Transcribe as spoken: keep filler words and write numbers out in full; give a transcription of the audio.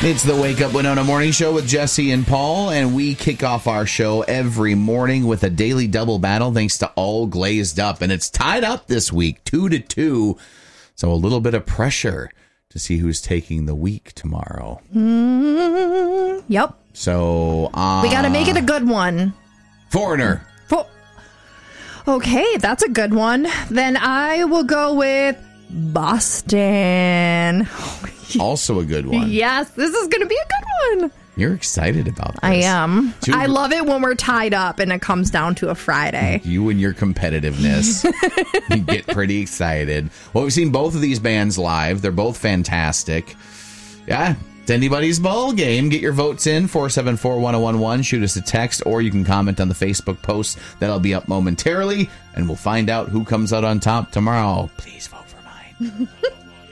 It's the Wake Up Winona Morning Show with Jesse and Paul, and we kick off our show every morning with a daily double battle thanks to All Glazed Up, and it's tied up this week, two to two, so a little bit of pressure to see who's taking the week tomorrow. Mm, yep. So, uh, we got to make it a good one. Foreigner. For- okay, that's a good one. Then I will go with Boston. Also a good one. Yes, this is going to be a good one. You're excited about this. I am. Two- I love it when we're tied up and it comes down to a Friday. You and your competitiveness. You get pretty excited. Well, we've seen both of these bands live. They're both fantastic. Yeah, it's anybody's ball game. Get your votes in, four seven four, one oh one one. Shoot us a text, or you can comment on the Facebook post. That'll be up momentarily, and we'll find out who comes out on top tomorrow. Please vote for mine.